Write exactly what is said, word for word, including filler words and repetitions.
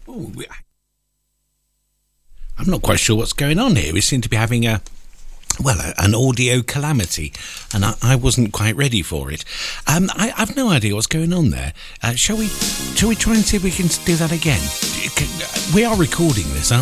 Ooh, we- I'm not quite sure what's going on here. We seem to be having a, well, a, an audio calamity, and I, I wasn't quite ready for it. Um, I, I've no idea what's going on there. Uh, shall we? Shall we try and see if we can do that again? We are recording this, aren't we?